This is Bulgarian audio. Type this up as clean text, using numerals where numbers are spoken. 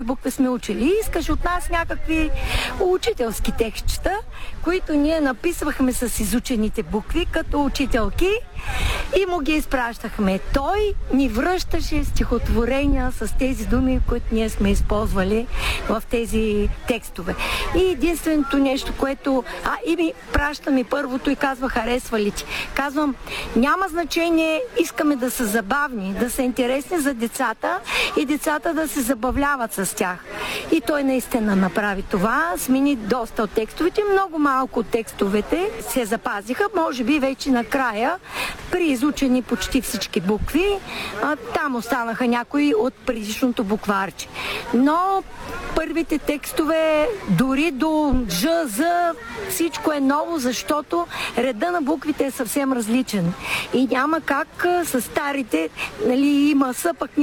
букви сме учили. И искаш от нас някакви учителски текстчета, които ние написвахме с изучените букви като учителки и му ги изпращахме. Той ни връщаше стихотворения с тези думи, които ние сме използвали в тези текстове. И единственото нещо, което... и ми праща ми първото и казва, харесва ли ти? Казвам, няма значение, искаме да са забавни, да са интересни за децата и децата да се забавляват с тях. И той наистина направи това, смени доста от текстовете, много малко от текстовете се запазиха, може би вече накрая, при изучени почти всички букви, там останаха някои от предишното букварче. Но първите текстове, дори до Ж, З, всичко е ново, защото реда на буквите е съвсем различен. И няма как с старите, нали, има С, пък